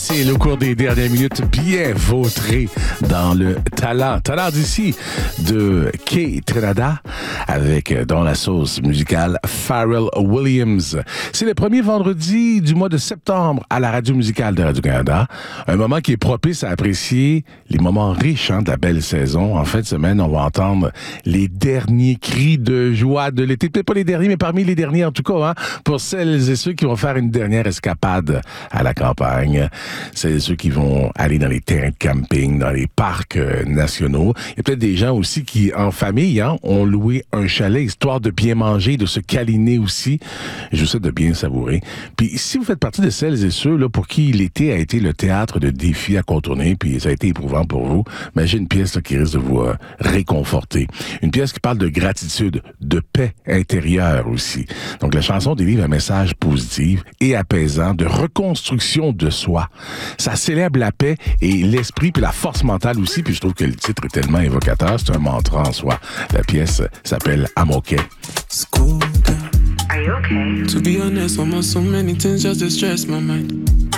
facile au cours des dernières minutes, bien vautré dans le talent. Talent d'ici de Kay Trinada avec dans la sauce musicale Pharrell Williams. C'est le premier vendredi du mois de septembre à la radio musicale de Radio-Canada. Un moment qui est propice à apprécier les moments riches de la belle saison. En fin de semaine, on va entendre les derniers cris de joie de l'été. Peut-être pas les derniers, mais parmi les derniers en tout cas, pour celles et ceux qui vont faire une dernière escapade à la campagne. Celles et ceux qui vont aller dans les terrains de camping, dans les parcs nationaux. Il y a peut-être des gens aussi qui, en famille, ont loué un chalet histoire de bien manger, de se câliner aussi. Je vous souhaite de bien savourer. Puis si vous faites partie de celles et ceux là, pour qui l'été a été le théâtre de défis à contourner, puis ça a été éprouvant pour vous, mais j'ai une pièce là, qui risque de vous réconforter. Une pièce qui parle de gratitude, de paix intérieure aussi. Donc la chanson délivre un message positif et apaisant de reconstruction de soi. Ça célèbre la paix et l'esprit puis la force mentale aussi, puis je trouve que le titre est tellement évocateur, c'est un mantra en soi. La pièce s'appelle I'm Okay. Are you okay? To be honest, almost so many things just to stress my mind.